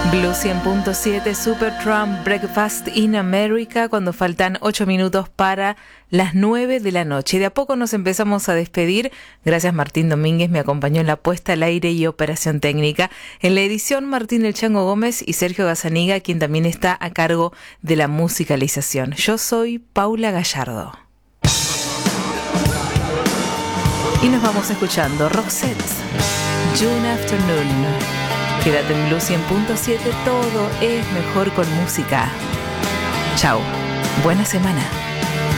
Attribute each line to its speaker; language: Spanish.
Speaker 1: Blue 100.7 Supertramp Breakfast in America, cuando faltan 8 minutos para las 9 de la noche. De a poco nos empezamos a despedir. Gracias, Martín Domínguez, me acompañó en la puesta al aire y operación técnica. En la edición, Martín El Chango Gómez y Sergio Gazzaniga, quien también está a cargo de la musicalización. Yo soy Paula Gallardo. Y nos vamos escuchando Roxette, June Afternoon. Quédate en Blue 100.7, todo es mejor con música. Chao, buena semana.